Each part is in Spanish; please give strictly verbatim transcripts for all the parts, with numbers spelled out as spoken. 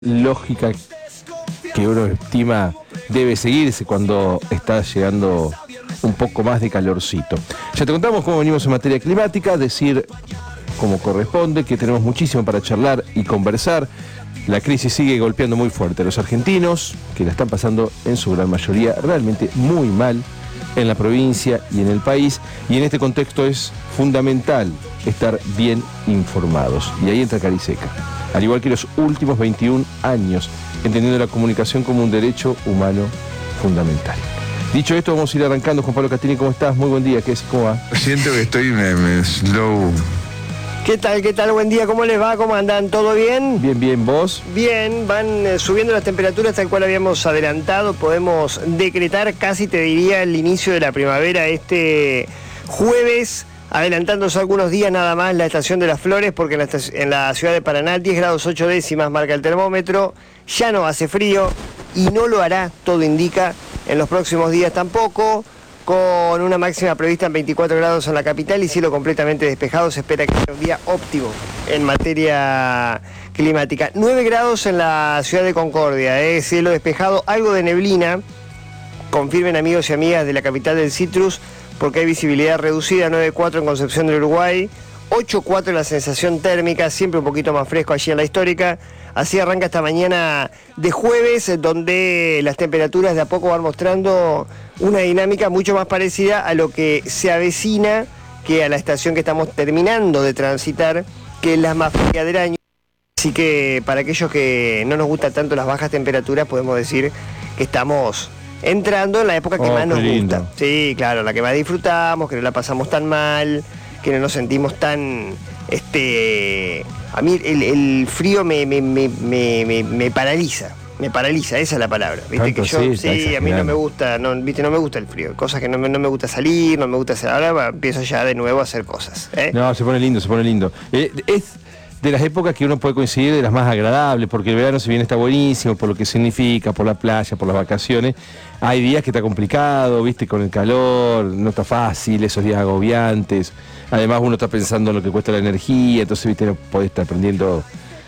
lógica que uno estima debe seguirse cuando está llegando un poco más de calorcito. Ya te contamos cómo venimos en materia climática, decir como corresponde, que tenemos muchísimo para charlar y conversar. La crisis sigue golpeando muy fuerte a los argentinos, que la están pasando en su gran mayoría realmente muy mal en la provincia y en el país, y en este contexto es fundamental estar bien informados. Y ahí entra Cariseca, al igual que los últimos veintiún años, entendiendo la comunicación como un derecho humano fundamental. Dicho esto, vamos a ir arrancando. Juan Pablo Catini, ¿cómo estás? Muy buen día, ¿qué es? ¿Cómo va? Siento que estoy me, me slow. ¿Qué tal? ¿Qué tal? Buen día, ¿cómo les va? ¿Cómo andan? ¿Todo bien? Bien, bien, ¿vos? Bien, van eh, subiendo las temperaturas tal cual habíamos adelantado. Podemos decretar, casi te diría, el inicio de la primavera este jueves, adelantándose algunos días nada más la estación de las flores, porque en la, en la ciudad de Paraná diez grados ocho décimas marca el termómetro, ya no hace frío y no lo hará, todo indica, en los próximos días tampoco, con una máxima prevista en veinticuatro grados en la capital y cielo completamente despejado. Se espera que sea un día óptimo en materia climática. nueve grados en la ciudad de Concordia, eh, cielo despejado, algo de neblina, confirmen amigos y amigas de la capital del Citrus, porque hay visibilidad reducida. Nueve cuatro en Concepción del Uruguay, ocho cuatro la sensación térmica, siempre un poquito más fresco allí en la Histórica. Así arranca esta mañana de jueves, donde las temperaturas de a poco van mostrando una dinámica mucho más parecida a lo que se avecina que a la estación que estamos terminando de transitar, que es la más fría del año. Así que para aquellos que no nos gustan tanto las bajas temperaturas, podemos decir que estamos entrando en la época que oh, más nos lindo. gusta. Sí, claro, la que más disfrutamos, que no la pasamos tan mal, que no nos sentimos tan... este a mí el, el frío me, me, me, me, me paraliza, me paraliza, esa es la palabra. Viste que yo, sí, sí a mí no me gusta, no, viste, no me gusta el frío, cosas que no me, no me gusta salir, no me gusta hacer, ahora empiezo ya de nuevo a hacer cosas. ¿eh? No, se pone lindo, se pone lindo. Eh, es de las épocas que uno puede coincidir de las más agradables, porque el verano, si bien está buenísimo, por lo que significa, por la playa, por las vacaciones, hay días que está complicado, viste, con el calor, no está fácil, esos días agobiantes. Además uno está pensando en lo que cuesta la energía, entonces, viste, no podés estar prendiendo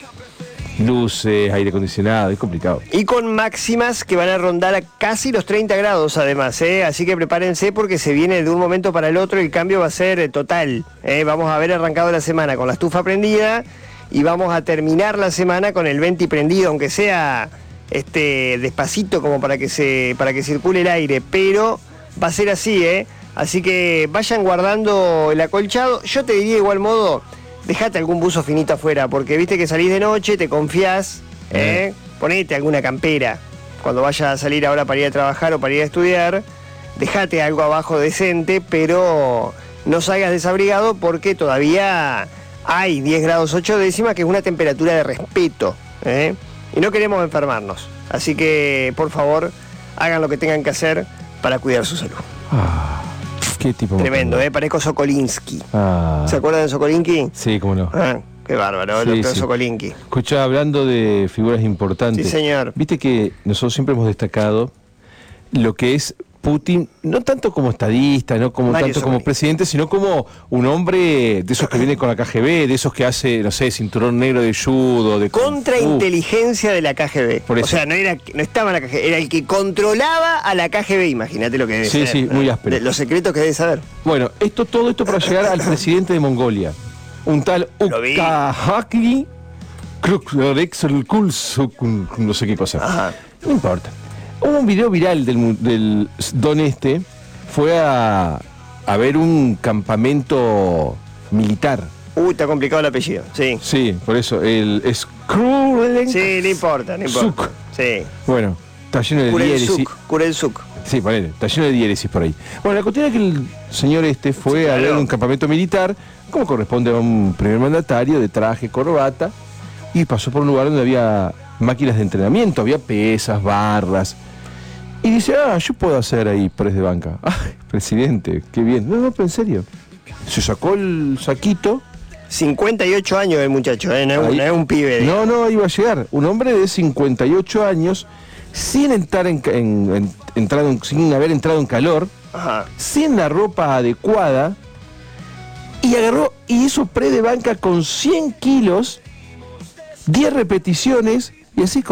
luces, aire acondicionado, es complicado. Y con máximas que van a rondar a casi los treinta grados además, ¿eh? Así que prepárense porque se viene de un momento para el otro y el cambio va a ser total. ¿eh? Vamos a haber arrancado la semana con la estufa prendida y vamos a terminar la semana con el venti prendido, aunque sea este despacito como para que se para que circule el aire, pero va a ser así, ¿eh? Así que vayan guardando el acolchado. Yo te diría de igual modo, dejate algún buzo finito afuera, porque viste que salís de noche, te confiás, ¿eh? Ponete alguna campera. Cuando vayas a salir ahora para ir a trabajar o para ir a estudiar, dejate algo abajo decente, pero no salgas desabrigado porque todavía hay diez grados ocho décimas, que es una temperatura de respeto, ¿eh? Y no queremos enfermarnos. Así que, por favor, hagan lo que tengan que hacer para cuidar su salud. Ah. ¿Qué tipo? Tremendo, ¿eh? Parezco Sokolinsky. Ah. ¿Se acuerdan de Sokolinsky? Sí, cómo no. Ah, qué bárbaro, el sí, doctor sí. Sokolinsky. Escucha, hablando de figuras importantes. Sí, señor. Viste que nosotros siempre hemos destacado lo que es Putin, no tanto como estadista, no como Mario tanto como Sokolinsky. presidente, sino como un hombre de esos que viene con la K G B, de esos que hace, no sé, cinturón negro de judo, de Contrainteligencia de la K G B. Por eso. O sea, no era, no estaba en la K G B, era el que controlaba a la K G B. Imagínate lo que debe Sí, ser. sí, ¿no? muy áspero. De los secretos que debe saber. Bueno, esto, todo esto para llegar al presidente de Mongolia, un tal Lo vi. Ukahakli Krukreksulkulsuk, no sé qué cosa. Ajá. No importa. Hubo un video viral del, del don este, fue a, a ver un campamento militar. Uy, está complicado el apellido. Sí. Sí, por eso, el es Sí, no importa, no importa. Suk. Sí. Bueno, está lleno de diéresis. Kurelsuk. Kurelsuk. Sí, ponele, está lleno de diéresis por ahí. Bueno, la cuestión es que el señor este fue Sí, a claro. ver un campamento militar, como corresponde a un primer mandatario, de traje, corbata, y pasó por un lugar donde había máquinas de entrenamiento, había pesas, barras. Y dice, ah, yo puedo hacer ahí press de banca. Ay, presidente, qué bien. No, no, pero en serio. Se sacó el saquito. cincuenta y ocho años el muchacho, ¿eh? No, es un- Ahí- no es un pibe. No, no, iba a llegar. Un hombre de cincuenta y ocho años, sin entrar en, en- en- entrado en- sin haber entrado en calor, Ajá. sin la ropa adecuada, y agarró y hizo pre de banca con cien kilos, diez repeticiones Y así